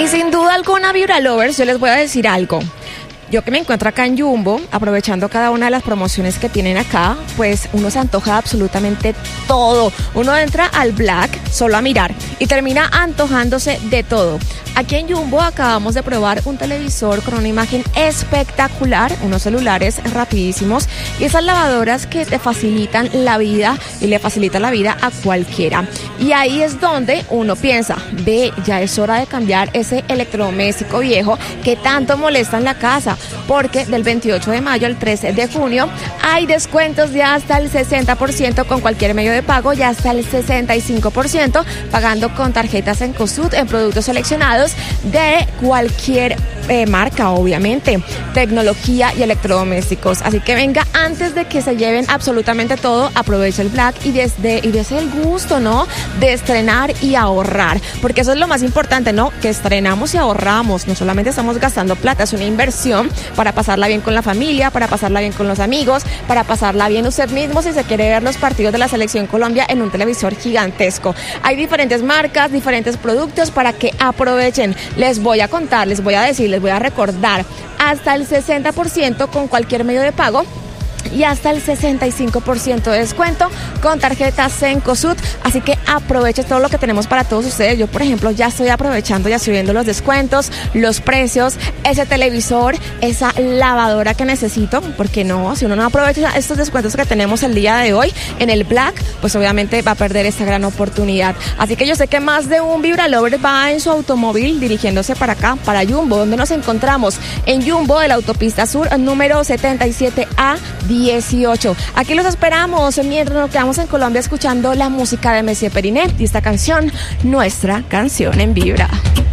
Y sin duda alguna, Vibra Lovers, yo les voy a decir algo. Yo que me encuentro acá en Jumbo, aprovechando cada una de las promociones que tienen acá, pues uno se antoja de absolutamente todo. Uno entra al Black solo a mirar y termina antojándose de todo. Aquí en Jumbo acabamos de probar un televisor con una imagen espectacular, unos celulares rapidísimos y esas lavadoras que te facilitan la vida y le facilitan la vida a cualquiera. Y ahí es donde uno piensa, ya es hora de cambiar ese electrodoméstico viejo que tanto molesta en la casa, porque del 28 de mayo al 13 de junio hay descuentos de hasta el 60% con cualquier medio de pago y hasta el 65% pagando con tarjetas Cencosud en productos seleccionados de cualquier marca, obviamente, tecnología y electrodomésticos. Así que venga, antes de que se lleven absolutamente todo, aproveche el Black y dese el gusto, ¿no?, de estrenar y ahorrar, porque eso es lo más importante, ¿no?, que estrenamos y ahorramos. No solamente estamos gastando plata, es una inversión para pasarla bien con la familia, para pasarla bien con los amigos, para pasarla bien usted mismo si se quiere ver los partidos de la Selección Colombia en un televisor gigantesco. Hay diferentes marcas, diferentes productos para que aprovechen. Les voy a contar, les voy a decir, les voy a recordar, hasta el 60% con cualquier medio de pago y hasta el 65% de descuento con tarjeta Cencosud. Así que aproveche todo lo que tenemos para todos ustedes. Yo, por ejemplo, ya estoy aprovechando, ya estoy viendo los descuentos, los precios, ese televisor, esa lavadora que necesito, porque no, si uno no aprovecha estos descuentos que tenemos el día de hoy en el Black, pues obviamente va a perder esta gran oportunidad. Así que yo sé que más de un Vibra Lover va en su automóvil dirigiéndose para acá, para Jumbo, donde nos encontramos en Jumbo de la autopista sur número 77A18. Aquí los esperamos mientras nos quedamos en Colombia escuchando la música de Messier Periné y esta canción, nuestra canción en Vibra.